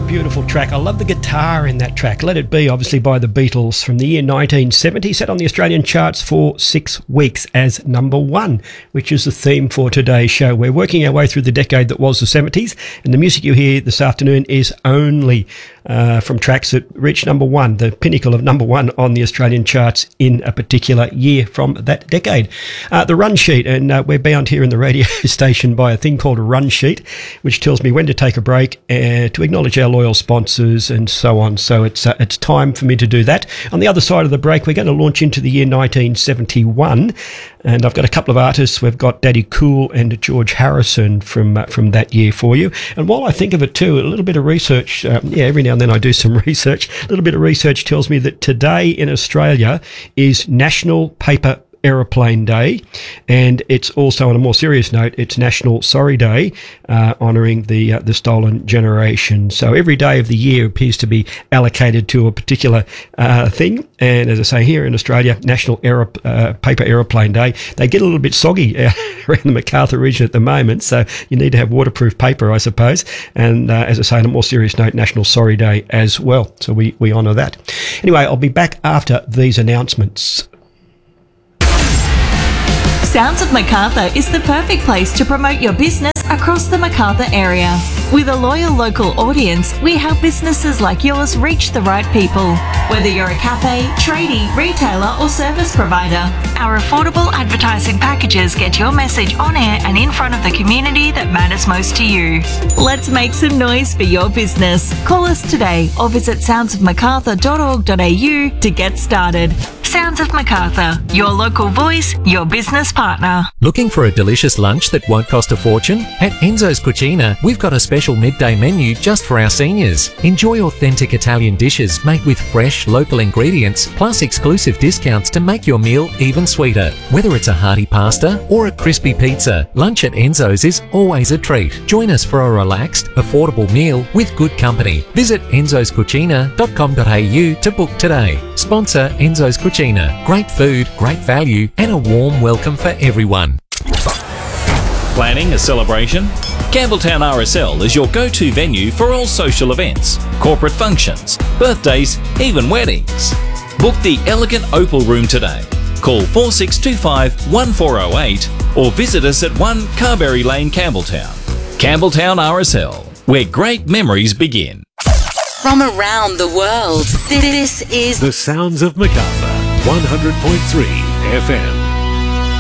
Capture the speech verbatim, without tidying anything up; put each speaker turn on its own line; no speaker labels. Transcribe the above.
beautiful track. I love the guitar in that track. Let It Be, obviously by the Beatles, from the year nineteen seventy, set on the Australian charts for six weeks as number one, which is the theme for today's show. We're working our way through the decade that was the seventies, and the music you hear this afternoon is only uh, from tracks that reached number one, the pinnacle of number one on the Australian charts in a particular year from that decade. Uh, the run sheet, and uh, we're bound here in the radio station by a thing called a run sheet, which tells me when to take a break uh, to acknowledge our loyal sponsors and so on. So it's uh, it's time for me to do that. On the other side of the break, we're going to launch into the year nineteen seventy-one, and I've got a couple of artists. We've got Daddy Cool and George Harrison from uh, from that year for you. And while I think of it too, a little bit of research, um, yeah, every now and then I do some research. A little bit of research tells me that today in Australia is National Paper Aeroplane Day, and it's also, on a more serious note, it's National Sorry Day, uh, honouring the uh, the stolen generation. So every day of the year appears to be allocated to a particular uh, thing, and as I say, here in Australia, National Aero- uh, Paper Aeroplane Day. They get a little bit soggy uh, around the Macarthur region at the moment, so you need to have waterproof paper, I suppose, and uh, as I say, on a more serious note, National Sorry Day as well, so we, we honour that. Anyway, I'll be back after these announcements.
Sounds of Macarthur is the perfect place to promote your business across the Macarthur area. With a loyal local audience, we help businesses like yours reach the right people. Whether you're a cafe, tradie, retailer or service provider, our affordable advertising packages get your message on air and in front of the community that matters most to you. Let's make some noise for your business. Call us today or visit sounds of macarthur dot org dot a u to get started. Sounds of Macarthur, your local voice, your business partner.
Looking for a delicious lunch that won't cost a fortune? At Enzo's Cucina, we've got a special midday menu just for our seniors. Enjoy authentic Italian dishes made with fresh, local ingredients, plus exclusive discounts to make your meal even sweeter. Whether it's a hearty pasta or a crispy pizza, lunch at Enzo's is always a treat. Join us for a relaxed, affordable meal with good company. Visit enzos cucina dot com dot a u to book today. Sponsor Enzo's Cucina. Great food, great value, and a warm welcome for everyone.
Planning a celebration? Campbelltown R S L is your go-to venue for all social events, corporate functions, birthdays, even weddings. Book the elegant Opal Room today. Call four six two five, one four zero eight or visit us at one Carberry Lane, Campbelltown. Campbelltown R S L, where great memories begin.
From around the world, this is
The Sounds of Macarthur, one hundred point three F M.